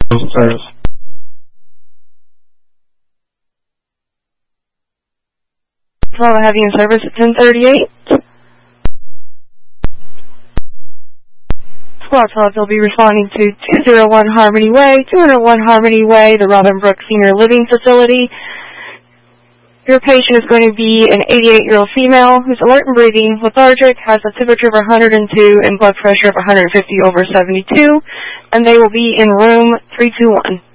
service. Well, I have you in service at 1038. Squad 12 will be responding to 201 Harmony Way, 201 Harmony Way, the Robin Brooks Senior Living Facility. Your patient is going to be an 88-year-old female who's alert and breathing, lethargic, has a temperature of 102 and blood pressure of 150/72, and they will be in room 321.